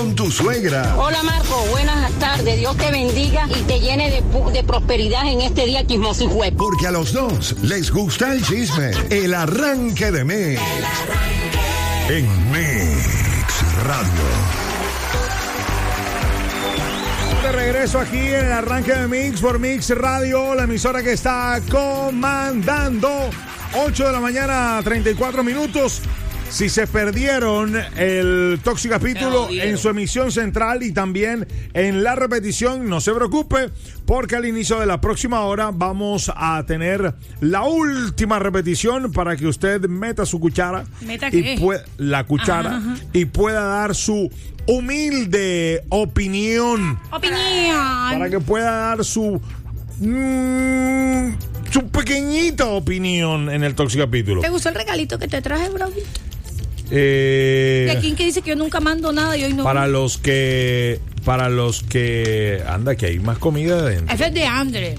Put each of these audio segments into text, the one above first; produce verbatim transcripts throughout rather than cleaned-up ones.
Con tu suegra. Hola Marco, buenas tardes. Dios te bendiga y te llene de, de prosperidad en este día chismoso y juez. Porque a los dos les gusta el chisme. El arranque de Mix. El arranque. En Mix Radio. De regreso aquí en el arranque de Mix por Mix Radio, la emisora que está comandando. ocho de la mañana, treinta y cuatro minutos. Si se perdieron el Tóxico Capítulo en su emisión central y también en la repetición, no se preocupe, porque al inicio de la próxima hora vamos a tener la última repetición para que usted meta su cuchara ¿Meta y qué? pue- la cuchara Ajá, ajá. y pueda dar su humilde opinión. Opinión. Para que pueda dar su mm, su pequeñita opinión en el Tóxico Capítulo. ¿Te gustó el regalito que te traje, bro? Eh, De aquí que dice que yo nunca mando nada y hoy no. para los que para los que anda que hay más comida adentro. Ese es de André.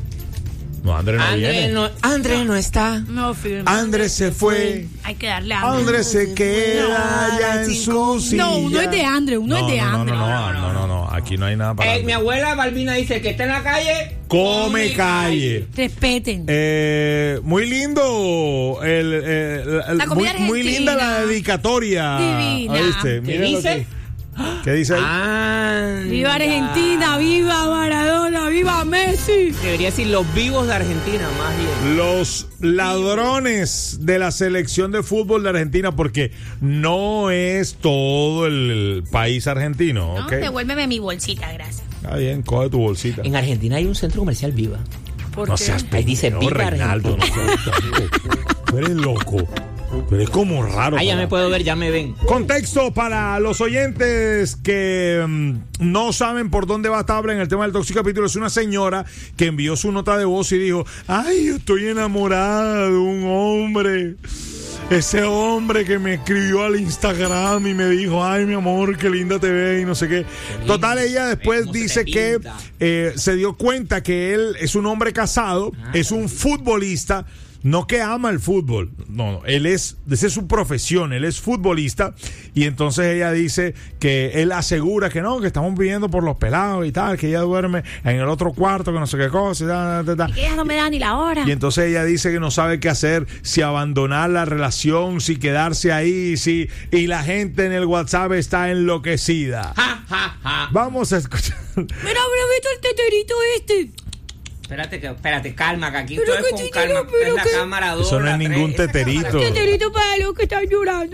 No, Andrés no Andrés viene. no, Andrés no está. No, firme. Andrés se fue. Hay que darle a André. Andrés se queda allá en su silla. No, uno es de André, uno no, es de no, André. No, no, no, no, no, aquí no hay nada para Eh, Andrés. mi abuela Balbina dice que está en la calle. Come calle. Respeten. Eh, muy lindo el, el- el- La muy, comida muy argentina. linda la dedicatoria. Divina. ¿Oíste? ¿Qué Miren lo dice? que- ¿Qué dice ahí? Ah, Viva Argentina, viva Maradona, viva Messi. debería decir los vivos de Argentina, más bien. Los ladrones de la selección de fútbol de Argentina, porque no es todo el país argentino, No, ¿ok? devuélveme mi bolsita, gracias. Está bien, coge tu bolsita. En Argentina hay un centro comercial Viva. ¿Por No qué? seas Ahí dice pendejo, Viva Reinaldo. No seas tonto. Tú eres loco. Tú eres como raro. Ah, ya para- me puedo ver, ya me ven. Contexto para los oyentes que mm, no saben por dónde va tabla en el tema del Tóxico Capítulo. Es una señora que envió su nota de voz y dijo: ay, yo estoy enamorada de un hombre. Ese hombre que me escribió al Instagram y me dijo: ay, mi amor, qué linda te ves y no sé qué. Total, ella después ¿Cómo se dice te que pinta? eh, se dio cuenta que él es un hombre casado, es un futbolista. No que ama el fútbol, no, no, él es, esa es su profesión, él es futbolista, y entonces ella dice que él asegura que no, que estamos viviendo por los pelados y tal, que ella duerme en el otro cuarto, que no sé qué cosa, y tal, tal, tal. Y que ella no me da ni la hora. Y entonces ella dice que no sabe qué hacer, si abandonar la relación, si quedarse ahí, si, y la gente en el WhatsApp está enloquecida. Ja, ja, ja. Vamos a escuchar. Mira, mira, viste el teterito este. Espérate, que, espérate, calma, que aquí Pero todo que es con chichero, calma. pero Es la que- cámara dos. Eso no es la ningún tres, esa teterito. cámara- Teterito para los que están llorando.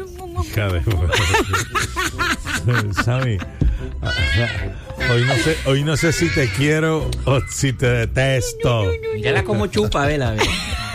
Sammy, hoy no sé, hoy no sé si te quiero o si te detesto. Mírala como chupa, vela, vela.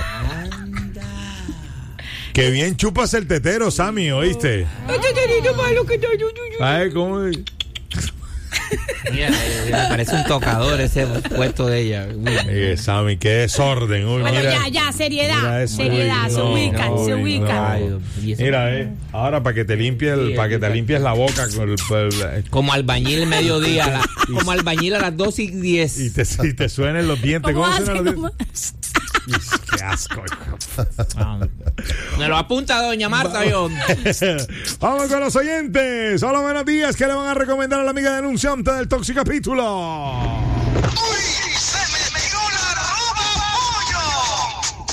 Qué bien chupas el tetero, Sammy, ¿oíste? El teterito para los que están llorando. Ay, cómo. Mira, eh, parece un tocador ese puesto de ella. Uy, Eh, Sammy, qué desorden. Uy, Bueno, mira, ya, ya, seriedad. mira eso. seriedad, Uy, se no, ubican, no, se uy, ubican. no. Ay, y eso- Mira, eh. Ahora para que te limpie el, Sí, para que te el- limpies la boca con el, el- Como albañil mediodía, a la- como albañil a las dos y diez. y te, y te suenen los dientes. ¿Cómo ¿Cómo hace? suenan los ¿Cómo? dientes? Qué asco. Ah, me lo apunta doña Marta, yo. Vamos con los oyentes. Hola, buenos días. ¿Qué le van a recomendar a la amiga denunciante del Tóxico Capítulo? ¡Uy! ¡Se me metió la roba pollo!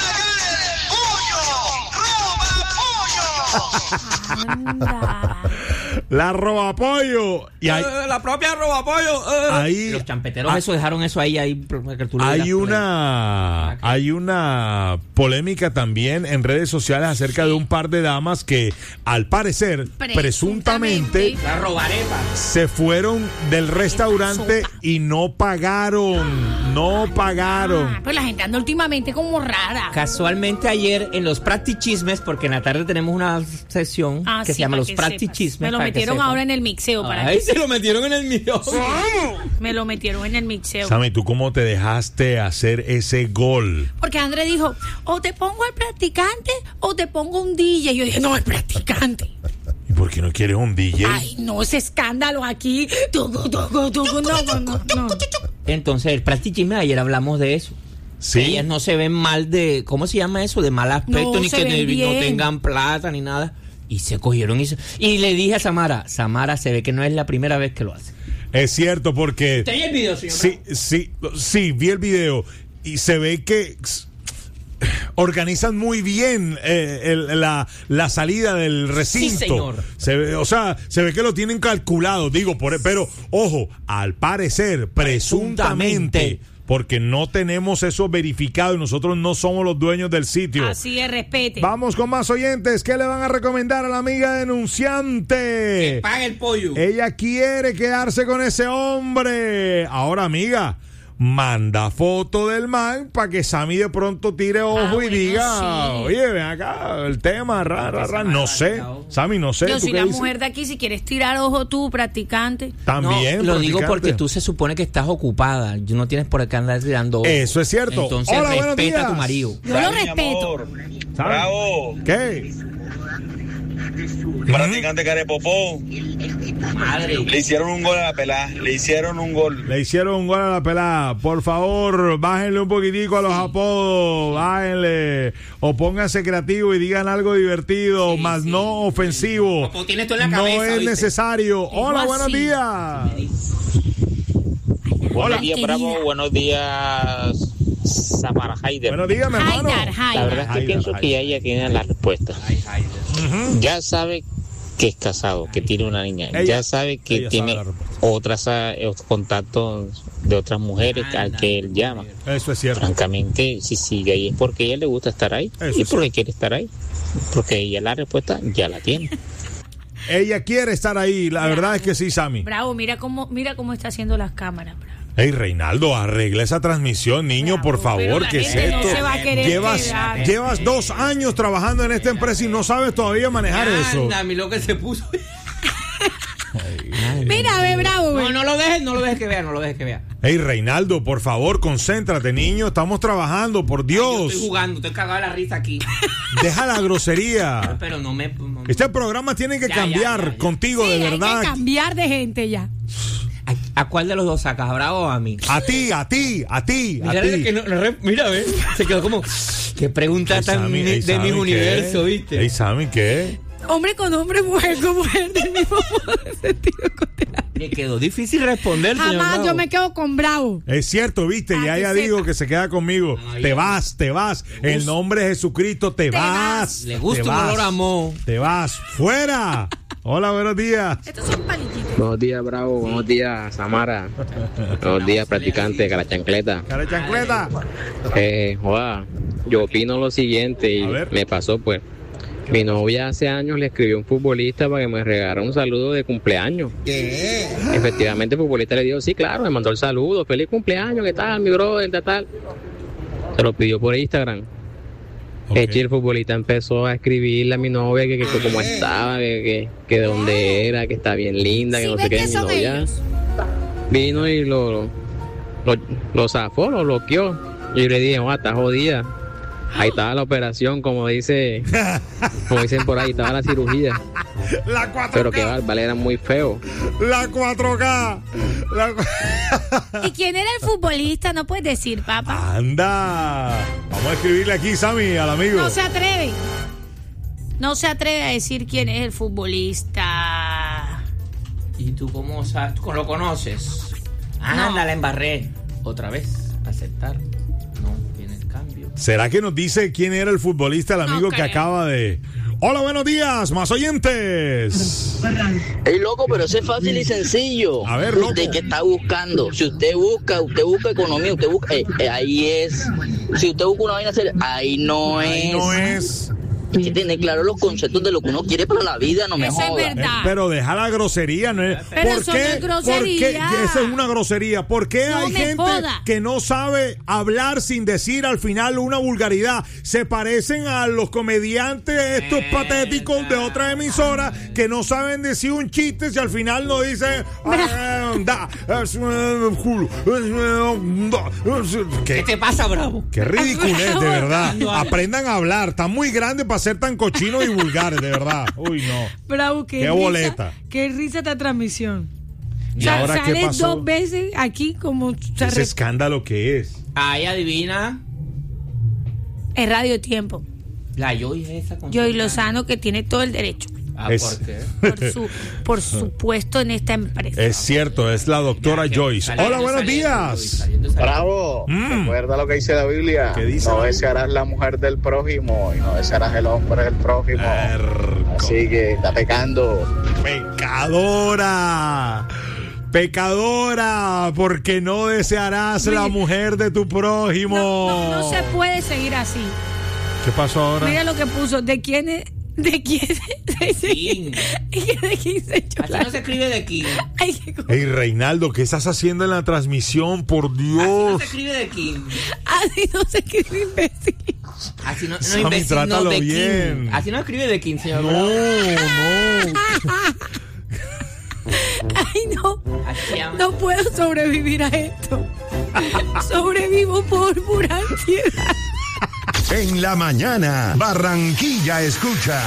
¡Paguen el pollo! ¡Roba pollo! Anda. La roba pollo. Y hay, Eh, la propia roba pollo. eh. Ahí- Los champeteros ah, eso dejaron eso ahí, ahí para que tú le hay digas, una hay una polémica también en redes sociales acerca de un par de damas que al parecer presuntamente, Presuntamente. la robarepa. se fueron del restaurante y no pagaron, no Ah, pagaron. pues la gente anda últimamente como rara. Casualmente ayer en los practichismes, porque en la tarde tenemos una sesión Ah, que sí, se llama para los que practichismes. sepas. Me lo para que metieron sepan. ahora en el mixeo. Para Ay, que se lo metieron en el mío. Me lo metieron en el mixeo. Sammy, ¿tú cómo te dejaste hacer ese gol? Porque André dijo, o te pongo al practicante o te pongo un D J. Yo dije, no, el practicante. ¿Y por qué no quieres un D J? Ay, no, ese escándalo aquí. Tucu, tucu, tucu, no, no, no, no. Entonces, el practichisme, ayer hablamos de eso. Sí. Ellas no se ven mal de, ¿cómo se llama eso? De mal aspecto, No, ni se que ven ne- no bien. tengan plata ni nada. Y se cogieron y, se, y le dije a Samara, Samara se ve que no es la primera vez que lo hace. Es cierto, porque... ¿Te vi el video, señor? Sí, sí, sí, vi el video y se ve que organizan muy bien eh, el, la, la salida del recinto. Sí, señor. Se ve, o sea, se ve que lo tienen calculado, digo, por, pero ojo, al parecer, presuntamente, presuntamente, porque no tenemos eso verificado y nosotros no somos los dueños del sitio. Así es, respete. Vamos con más oyentes. ¿Qué le van a recomendar a la amiga denunciante? Que pague el pollo. Ella quiere quedarse con ese hombre. Ahora, amiga, manda foto del man para que Sammy de pronto tire ojo ah, y bueno, diga, sí. Oye, ven acá, el tema, ra, ra, ra. No sé, Sammy, no sé. Yo soy la dices? mujer de aquí, si quieres tirar ojo tú, practicante. También, no, lo digo porque tú se supone que estás ocupada, tú no tienes por qué andar tirando ojo. Eso es cierto. Entonces Hola, respeta a tu marido. Yo lo respeto. Bravo. ¿Qué? Practicante carepopó. Madre. Le hicieron un gol a la pelada. Le hicieron un gol. Le hicieron un gol a la pelada. Por favor, bájenle un poquitico a los apodos. Bájenle. O pónganse creativo y digan algo divertido, sí, más sí. no ofensivo. Como tienes tú en la cabeza, no es ¿viste? necesario. Hola, así. buenos días. Buenos días, Bravo. Buenos días, Samara Haider. Buenos días, mi hermano. Haidar, Haidar. La verdad es que Haidar, pienso Haidar. que ella tiene la respuesta. Uh-huh. Ya sabe que es casado, que tiene una niña. Ella, ya sabe que ella tiene sabe otras eh, otros contactos de otras mujeres al que él llama. Eso es cierto. Francamente, si sigue ahí es porque a ella le gusta estar ahí. Eso y es porque cierto. quiere estar ahí. Porque ella la respuesta ya la tiene. Ella quiere estar ahí, la Bravo. verdad es que sí, Sammy. Bravo, mira cómo, mira cómo está haciendo las cámaras, bravo. Hey, Reinaldo, arregla esa transmisión, niño, Bravo, por favor, ¿qué es no esto? se va a querer llevas, quedar. llevas dos años trabajando en esta empresa y no sabes todavía manejar eso. Anda, mi lo que se puso. Mira, ve, bravo, No, ve. no lo dejes, no lo dejes que vea, no lo dejes que vea. Hey, Reinaldo, por favor, concéntrate, niño, estamos trabajando, por Yo Dios. estoy jugando, estoy cagado de la risa aquí. Deja la grosería. Pero no me... no- Este programa tiene que Ya, cambiar ya, ya, ya. contigo, Sí, de hay verdad. que cambiar de gente ya. ¿A, a cuál de los dos sacas, a Bravo o a mí? A ti, a ti, a ti, a Mira, ti. que no- no re- mira, ve, se quedó como... Qué pregunta Ey, tan Sammy, mi- ey, de Sammy, mi universo, ¿qué? ¿viste? Ey, Sammy, ¿qué? Hombre con hombre, mujer con mujer, del mismo modo de sentido contrario. Me quedó difícil responder, señor Jamás Bravo. yo me quedo con bravo. Es cierto, viste, Ah, ya que ella sepa. dijo que se queda conmigo. Ah, te ya. vas, te vas. En nombre de Jesucristo, te, Te vas. vas. Le gusta te un vas. olor a moho. Te vas, fuera. Hola, buenos días. Estos son paliquitos. Buenos días, Bravo. Buenos días, Samara. Buenos días, practicante, cara chancleta. Cara chancleta. Eh, joda, yo opino lo siguiente y A ver. me pasó, pues. Mi novia hace años le escribió a un futbolista para que me regalara un saludo de cumpleaños. ¿Qué? Efectivamente, el futbolista le dijo, sí, claro, me mandó el saludo. Feliz cumpleaños, ¿qué tal, mi brother? ¿Qué tal? Se lo pidió por Instagram. Ok. Eche, el futbolista empezó a escribirle a mi novia que, que, que cómo estaba, que, que, que de dónde era, que está bien linda, que Sí, no ve sé qué. que Mi son novia ellos. vino y lo, lo, lo zafó, lo bloqueó. Y yo le dije, oh, está jodida. Ahí estaba la operación, como dice, como dicen por ahí, estaba la cirugía. La cuatro K. Pero que Bárbara era muy feo. La cuatro K. La... ¿Y quién era el futbolista? No puedes decir, papá. Anda. Vamos a escribirle aquí, Sammy, al amigo. No se atreve. No se atreve a decir quién es el futbolista. ¿Y tú cómo sabes? ¿Tú lo conoces? Ah, No. anda, la embarré. Otra vez, aceptar. No, viene el cambio. ¿Será que nos dice quién era el futbolista, el No amigo que creo. acaba de... Hola, buenos días, más oyentes. Ey, loco, pero eso es fácil y sencillo. A ver, loco. ¿Usted qué está buscando? Si usted busca, usted busca economía, usted busca... eh, eh, ahí es. Si usted busca una vaina seria, ahí no es. Ahí no es. Hay que tener claro los conceptos de lo que uno quiere para la vida, no me Eso es joda. verdad. Eh, pero deja la grosería, ¿no? es? Pero ¿Por eso qué? no es grosería. ¿Por qué? Esa es una grosería. ¿Por qué No hay me gente joda. que no sabe hablar sin decir al final una vulgaridad? Se parecen a los comediantes estos patéticos de otra emisora que no saben decir un chiste si al final no dicen "Ah, da, es un culo, es un da". ¿Qué ¿Qué, te pasa, Bravo? qué ridiculez, de verdad. No, Aprendan a hablar. Están muy grandes para ser tan cochinos y vulgares, de verdad. Uy, no. Bravo, qué, Qué risa, boleta. Qué risa esta transmisión. ¿Y O sea, ahora qué sales pasó? dos veces aquí como... Ese escándalo que es. Ahí adivina. Es Radio Tiempo. La Joy es esa. con Joy su- Lozano, que tiene todo el derecho. Ah, Es- ¿por qué? por su, por su puesto en esta empresa. Es cierto, es la doctora Ya, que Joyce. saliendo, Hola, buenos saliendo, días. saliendo, saliendo. Bravo, Mm. recuerda lo que dice la Biblia. ¿Qué dice no la Biblia? desearás la mujer del prójimo y no desearás el hombre del prójimo. Erco. Así que está pecando. Pecadora. Pecadora, porque no desearás la mujer de tu prójimo. No, no, no se puede seguir así. ¿Qué pasó ahora? Mira lo que puso. ¿De quién es? ¿De quién es? ¿De King. quién? ¿De quién se echó Así la- no se escribe de King. Ay, qué cosa. Hey, Reinaldo, ¿qué estás haciendo en la transmisión? Por Así no Dios. se escribe de King. Así no se escribe, imbécil. Así no, no Sammy, imbécil, no, trátalo de bien. King. Así no escribe de King, señor. No, Bravo. no. Ay, no. Así llama. No puedo sobrevivir a esto. Sobrevivo por pura ansiedad. En la mañana, Barranquilla escucha.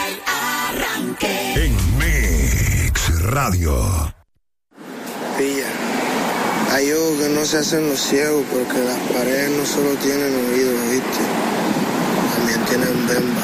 En Mix Radio. Pilla, hay ojos que no se hacen los ciegos porque las paredes no solo tienen oídos